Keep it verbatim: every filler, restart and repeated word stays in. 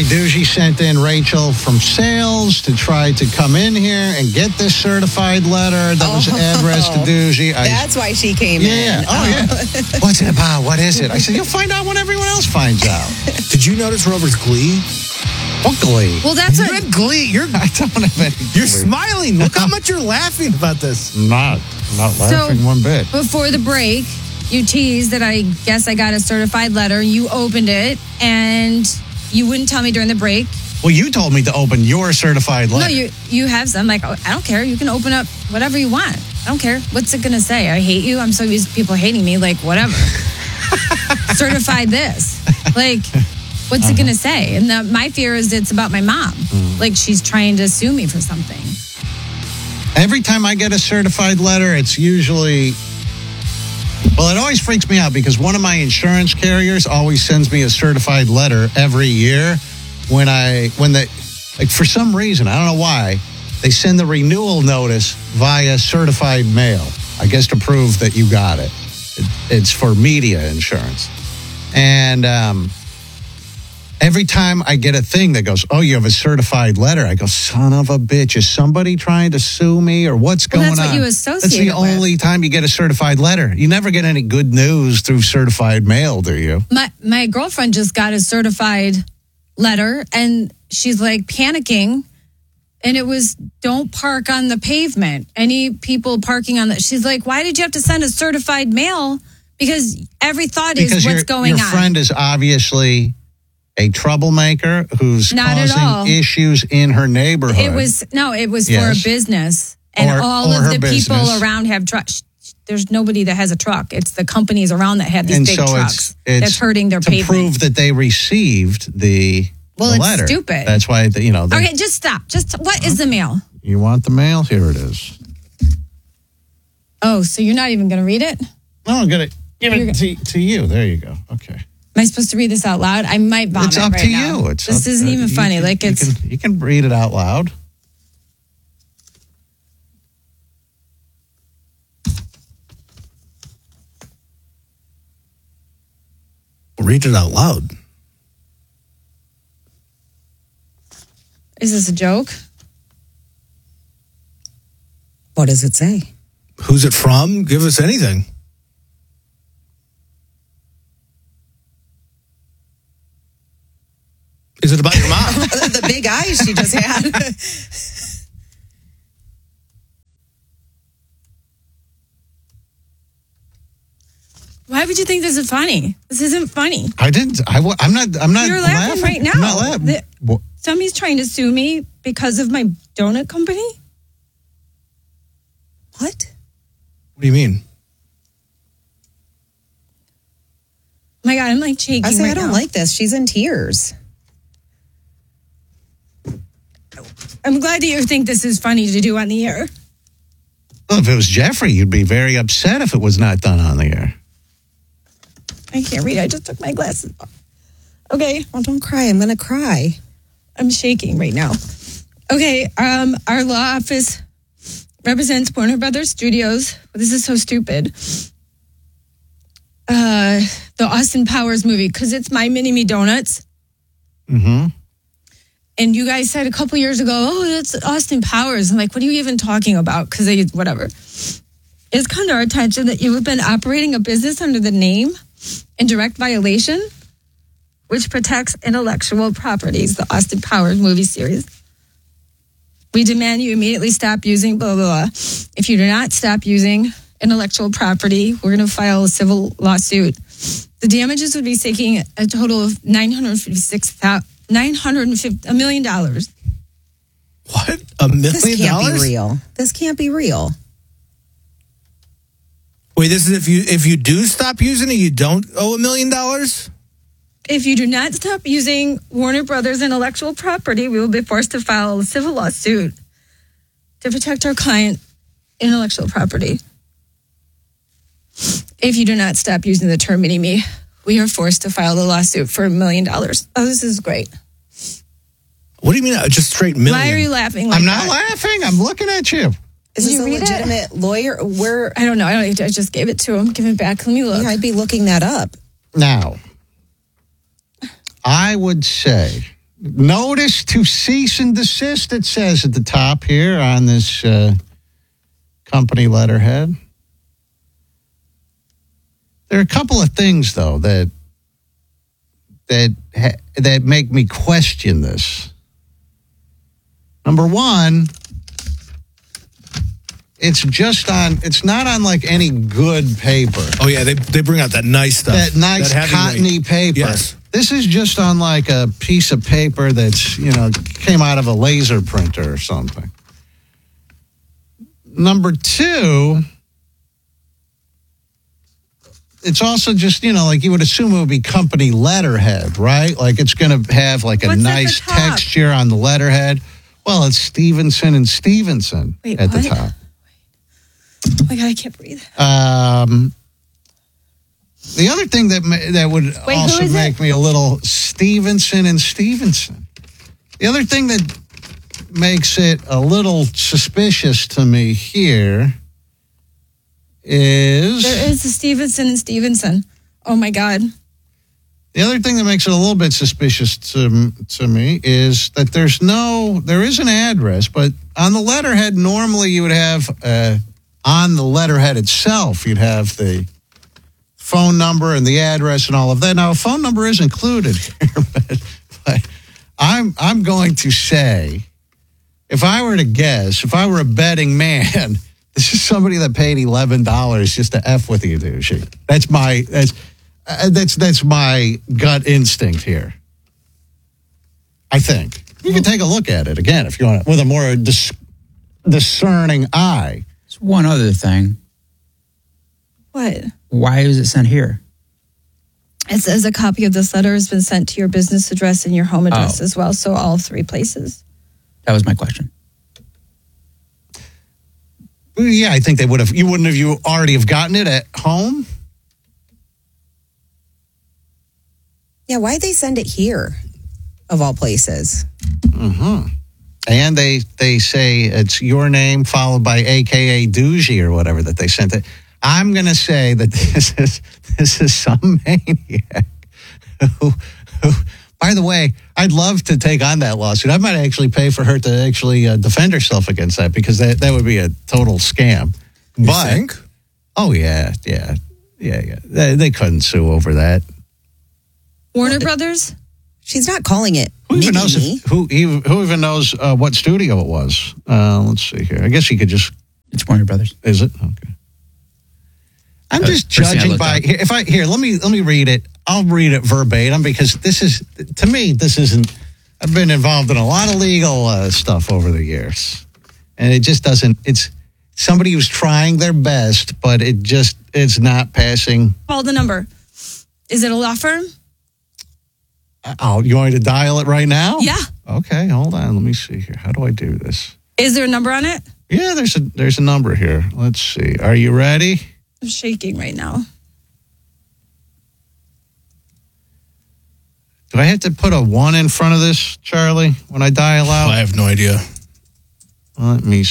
right, Doogie sent in Rachel from sales to try to come in here and get this certified letter that was Oh. addressed to Doogie. I, That's why she came yeah, in. yeah. Oh, yeah. What's it about? What is it? I said, you'll find out when everyone else finds out. Did you notice Rover's glee? What glee? Well, that's You're what. in glee. You're I don't have any you're glee. smiling. Look how much you're laughing about this. Not, not laughing So- one bit. Before the break, you teased that I guess I got a certified letter. You opened it, and you wouldn't tell me during the break. Well, you told me to open your certified letter. No, you you have some. Like, oh, I don't care. You can open up whatever you want. I don't care. What's it going to say? I hate you. I'm so used to people hating me. Like, whatever. Certified this. Like, what's Uh-huh. it going to say? And the, my fear is it's about my mom. Mm. Like, she's trying to sue me for something. Every time I get a certified letter, it's usually... Well, it always freaks me out because one of my insurance carriers always sends me a certified letter every year when I, when they, like for some reason, I don't know why, they send the renewal notice via certified mail. I guess to prove that you got it. it it's for media insurance. And um, every time I get a thing that goes, oh, you have a certified letter, I go, son of a bitch, is somebody trying to sue me or what's Well, going that's on? what you That's associate the it with. only time you get a certified letter. You never get any good news through certified mail, do you? My my girlfriend just got a certified letter, and she's like panicking. And it was, don't park on the pavement. Any people parking on the, she's like, why did you have to send a certified mail? Because every thought Because is what's your, going your on. friend is obviously a troublemaker who's Not at causing all. issues in her neighborhood. It was, no, it was Yes. for a business. And Or- all or of her the people business. around have trucks. There's nobody that has a truck. It's the companies around that have these and big so trucks. it's, it's that's hurting their to pavement. prove that they received the, Well, the it's letter. stupid. That's why, the, you know, they- Okay, just stop. Just, what is the mail? you want the mail? Here it is. Oh, so you're not even going to read it? No, I'm going to give You're it to, to you. There you go. Okay. Am I supposed to read this out loud? I might vomit It's up right to now. you. It's this up- isn't uh, even you funny. can- like you it's can, you can read it out loud. Read it out loud. is this a joke? What does it say? Who's it from? Give us anything. Is it about your mom? The big eyes she just had. Why would you think this is funny? This isn't funny. I didn't. I, wa- I'm not. I'm not. You're laughing right now. I'm not laughing. The- Well, Somebody's trying to sue me because of my donut company? What? What do you mean? My God, I'm like shaking I say right I don't now. like this. She's in tears. I'm glad that you think this is funny to do on the air. well, if it was Jeffrey, you'd be very upset if it was not done on the air. I can't read. I just took my glasses off. Okay, Well, don't cry. I'm going to cry. I'm shaking right now. Okay, um, our law office represents Warner Brothers Studios. This is so stupid. Uh, the Austin Powers movie, because it's My Mini Me Donuts. Mm-hmm. And you guys said a couple years ago, oh, it's Austin Powers. I'm like, what are you even talking about? Because they, whatever. It's come to our attention that you have been operating a business under the name in direct violation, which protects intellectual properties, the Austin Powers movie series. We demand you immediately stop using blah, blah, blah. If you do not stop using intellectual property, we're going to file a civil lawsuit. The damages would be seeking a total of nine hundred fifty-six thousand nine hundred fifty a million dollars. What? A million This can't dollars? be real. This can't be real. Wait, this is if you if you do stop using it, you don't owe a million dollars? If you do not stop using Warner Brothers intellectual property, we will be forced to file a civil lawsuit to protect our client intellectual property. If you do not stop using the term mini me, we are forced to file the lawsuit for a million dollars. Oh, this is great. What do you mean? uh, Just straight million? Why are you laughing like I'm not that? laughing. I'm looking at you. Is Did this you a read it? legitimate lawyer? Where? I don't know. I, don't, I just gave it to him. Give it back. Let me look. Yeah, I'd be looking that up. Now, I would say Notice to cease and desist, it says at the top here on this uh, company letterhead. There are a couple of things, though, that that that make me question this. Number one, it's just on, it's not on like any good paper. Oh, yeah, they they bring out that nice stuff. That nice that cottony paper. Yes. This is just on like a piece of paper that's, you know, came out of a laser printer or something. Number two, it's also just, you know, like you would assume it would be company letterhead, right? Like it's going to have like a What's at the nice top? texture on the letterhead. Well, it's Stevenson and Stevenson Wait, at what? the top. Oh my God, I can't breathe. Um, the other thing that ma- that would Wait, also who is make it? me a little Stevenson and Stevenson. The other thing that makes it a little suspicious to me here is There is a Stevenson and Stevenson. Oh my God. the other thing that makes it a little bit suspicious to to me is that there's no there is an address, but on the letterhead normally you would have uh, on the letterhead itself you'd have the phone number and the address and all of that. Now, a phone number is included here, but, but I'm I'm going to say, if I were to guess, if I were a betting man, this is somebody that paid eleven dollars just to F with you, douchey. That's my that's uh, that's that's my gut instinct here. I think you can take a look at it again if you want, with a more dis- discerning eye. There's one other thing. What? Why is it sent here? It says a copy of this letter has been sent to your business address and your home address Oh. as well. So all three places. That was my question. Yeah, I think they would have. You wouldn't have. You already have gotten it at home. Yeah, why'd they send it here, of all places? Mm-hmm. And they they say it's your name followed by A K A Doogie or whatever that they sent it. I'm going to say that this is this is some maniac who, who, by the way, I'd love to take on that lawsuit. I might actually pay for her to actually uh, defend herself against that because that, that would be a total scam. You But, think? oh, yeah, yeah, yeah, yeah. They, they couldn't sue over that. Warner Brothers? She's not calling it Who even knows Mini-Me. if, who, even- who even knows uh, what studio it was? Uh, let's see here. I guess you could just, It's Warner Brothers. is it? Okay. I'm Uh, just first thing I judging looked by up. here. If I here, let me let me read it. I'll read it verbatim because this is to me. This isn't. I've been involved in a lot of legal uh, stuff over the years, and it just doesn't. It's somebody who's trying their best, but it just it's not passing. Call the number. Is it a law firm? Oh, you want me to dial it right now? Yeah. Okay, hold on. Let me see here. How do I do this? Is there a number on it? Yeah, there's a there's a number here. Let's see. Are you ready? I'm shaking right now. Do I have to put a one in front of this, Charlie, when I dial out? I have no idea. Let me